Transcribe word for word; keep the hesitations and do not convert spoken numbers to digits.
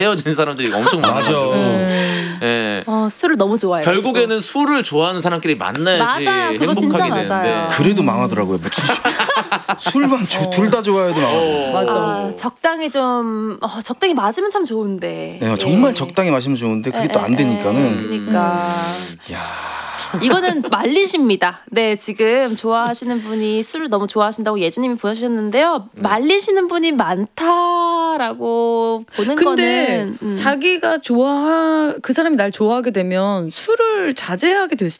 헤어진 사람들이 엄청 많아요. 맞아. 음. 예. 어, 술을 너무 좋아해요. 결국에는 술을 좋아하는 사람끼리 만나야지 맞아요. 그거 행복하게 진짜 되는데. 맞아요. 그래도 망하더라고요. 무슨 술만 어. 둘 다 좋아해도 망하고. 어. 맞아. 아, 적당히 좀 어, 적당히 맞으면 참 좋은데. 네, 정말 예. 적당히 마시면 좋은데 그게 에, 또 안 에, 되니까는. 에, 그러니까. 야. 이거는 말리십니다. 네, 지금 좋아하시는 분이 술을 너무 좋아하신다고 예주님이 보내주셨는데요. 말리시는 분이 많다라고 보는 근데 거는 음. 자기가 좋아 그 사람이 날 좋아하게 되면 술을 자제하게 될 수도